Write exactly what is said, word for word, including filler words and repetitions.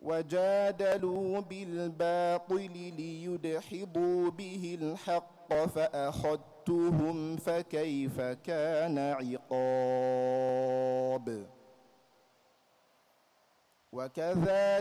وجادلوا بالباطل ليدحضوا به الحق فأخذتهم فكيف كان عقاب. وكذلك